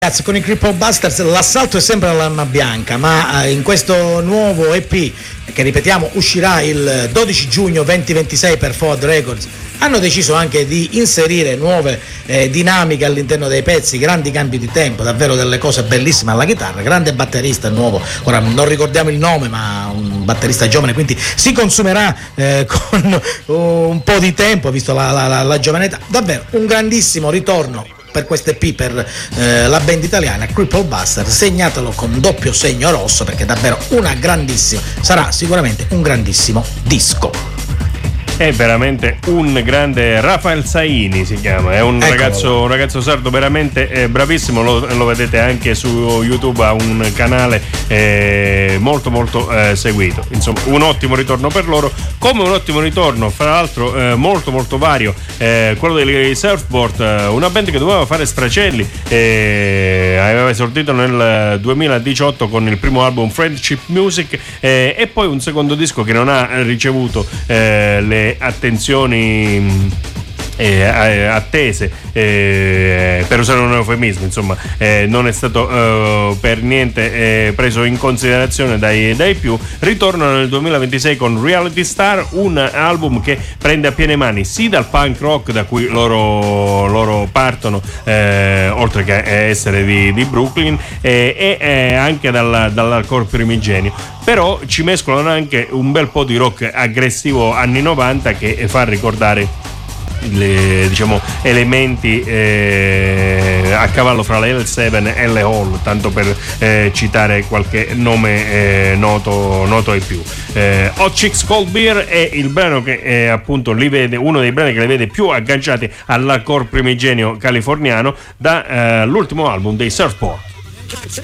Ragazzi, con i Cripple Busters l'assalto è sempre all'arma bianca, ma in questo nuovo EP, che ripetiamo uscirà il 12 giugno 2026 per Forward Records, hanno deciso anche di inserire nuove dinamiche all'interno dei pezzi, grandi cambi di tempo, davvero delle cose bellissime alla chitarra, grande batterista nuovo, ora non ricordiamo il nome, ma un batterista giovane, quindi si consumerà con un po' di tempo, visto la giovane età, davvero un grandissimo ritorno per questo EP per la band italiana Cripple Buster. Segnatelo con doppio segno rosso, perché davvero sarà sicuramente un grandissimo disco. È veramente un grande. Rafael Saini si chiama, è un ragazzo sardo veramente bravissimo, lo vedete anche su YouTube, ha un canale molto seguito. Insomma, un ottimo ritorno per loro, come un ottimo ritorno fra l'altro molto vario, quello dei Surfboard, una band che doveva fare sfracelli, aveva esordito nel 2018 con il primo album Friendship Music, e poi un secondo disco che non ha ricevuto le attenzioni attese, per usare un eufemismo, insomma, non è stato per niente preso in considerazione dai più. Ritornano nel 2026 con Reality Star, un album che prende a piene mani sì dal punk rock da cui loro partono, oltre che essere di Brooklyn, e anche dall'hardcore primigenio, però ci mescolano anche un bel po' di rock aggressivo anni 90 che fa ricordare elementi a cavallo fra le L7 e le Hall, tanto per citare qualche nome noto ai più. Hot Chicks Cold Beer è il brano che appunto li vede, uno dei brani che li vede più agganciati all'hardcore primigenio californiano dall'ultimo album dei Surfboard.